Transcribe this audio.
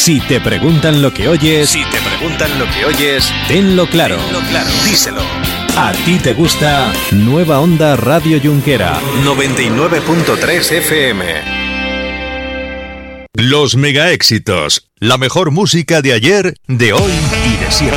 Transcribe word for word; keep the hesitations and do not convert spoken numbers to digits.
Si te preguntan lo que oyes, Si te preguntan lo que oyes, tenlo claro. tenlo claro, díselo. A ti te gusta Nueva Onda Radio Junquera. noventa y nueve punto tres F M. Los mega éxitos, la mejor música de ayer, de hoy y de siempre.